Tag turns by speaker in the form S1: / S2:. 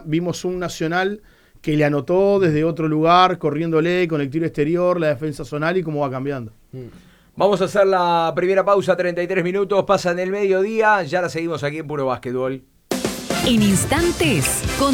S1: vimos un Nacional que le anotó desde otro lugar, corriéndole con el tiro exterior, la defensa zonal y cómo va cambiando.
S2: Vamos a hacer la primera pausa, 33 minutos, pasan el mediodía, ya la seguimos aquí en Puro Básquetbol.
S3: En instantes, con